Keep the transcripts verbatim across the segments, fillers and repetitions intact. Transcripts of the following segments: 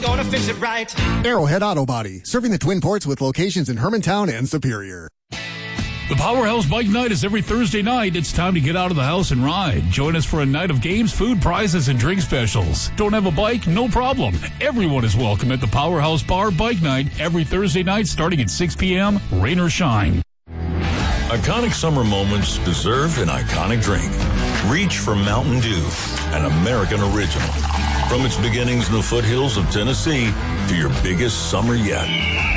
gonna fix it right. Arrowhead Auto Body, serving the Twin Ports with locations in Hermantown and Superior. The Powerhouse Bike Night is every Thursday night. It's time to get out of the house and ride. Join us for a night of games, food, prizes, and drink specials. Don't have a bike? No problem. Everyone is welcome at the Powerhouse Bar Bike Night every Thursday night starting at six p.m., rain or shine. Iconic summer moments deserve an iconic drink. Reach for Mountain Dew, an American original. From its beginnings in the foothills of Tennessee to your biggest summer yet.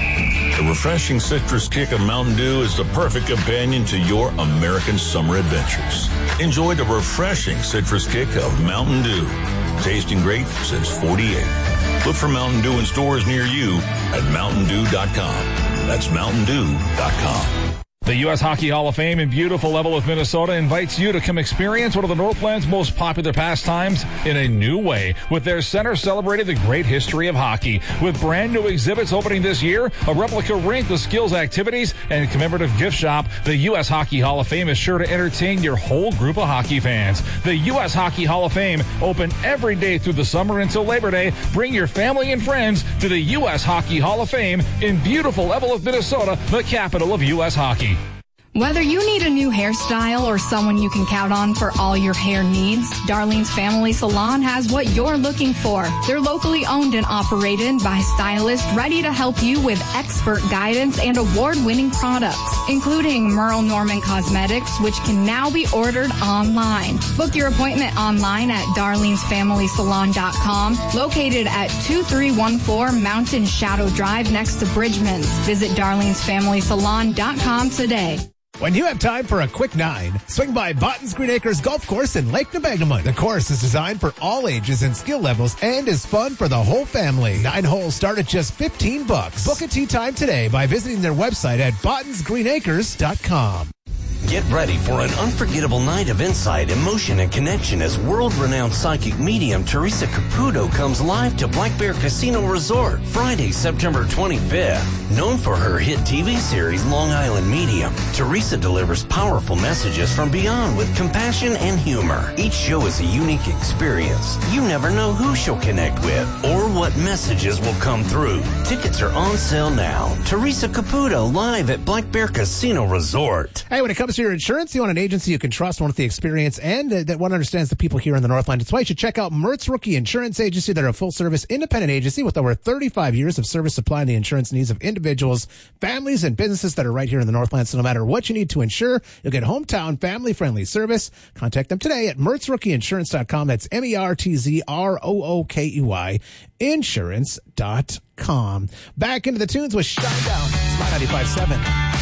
The refreshing citrus kick of Mountain Dew is the perfect companion to your American summer adventures. Enjoy the refreshing citrus kick of Mountain Dew. Tasting great since forty-eight. Look for Mountain Dew in stores near you at mountain dew dot com. That's mountain dew dot com. The U S Hockey Hall of Fame in beautiful Leavenworth, Minnesota invites you to come experience one of the Northland's most popular pastimes in a new way with their center celebrating the great history of hockey. With brand new exhibits opening this year, a replica rink with skills activities, and a commemorative gift shop, the U S Hockey Hall of Fame is sure to entertain your whole group of hockey fans. The U S Hockey Hall of Fame, open every day through the summer until Labor Day. Bring your family and friends to the U S Hockey Hall of Fame in beautiful Leavenworth, Minnesota, the capital of U S hockey. Whether you need a new hairstyle or someone you can count on for all your hair needs, Darlene's Family Salon has what you're looking for. They're locally owned and operated by stylists ready to help you with expert guidance and award-winning products, including Merle Norman Cosmetics, which can now be ordered online. Book your appointment online at darlenes family salon dot com, located at two three one four Mountain Shadow Drive next to Bridgman's. Visit darlenes family salon dot com today. When you have time for a quick nine, swing by Botton's Green Acres Golf Course in Lake Nebagamon. The course is designed for all ages and skill levels and is fun for the whole family. Nine holes start at just fifteen bucks. Book a tee time today by visiting their website at bottons green acres dot com. Get ready for an unforgettable night of insight, emotion, and connection as world-renowned psychic medium Teresa Caputo comes live to Black Bear Casino Resort Friday, September twenty-fifth. Known for her hit T V series Long Island Medium, Teresa delivers powerful messages from beyond with compassion and humor. Each show is a unique experience. You never know who she'll connect with or what messages will come through. Tickets are on sale now. Teresa Caputo live at Black Bear Casino Resort. Hey, when it comes to your insurance, you want an agency you can trust, one with the experience, and uh, that one understands the people here in the Northland. That's why you should check out Mertz Rookie Insurance Agency. They're a full-service independent agency with over thirty-five years of service supplying the insurance needs of individuals, families, and businesses that are right here in the Northland. So no matter what you need to insure, you'll get hometown family-friendly service. Contact them today at mertz rookie insurance dot com. That's M E R T Z R O O K E Y insurance dot com. Back into the tunes with Shine Down. It's my ninety-five point seven.